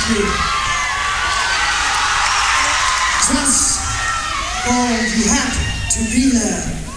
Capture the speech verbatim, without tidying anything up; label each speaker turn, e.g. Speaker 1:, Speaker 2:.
Speaker 1: actually trust all you had to be there.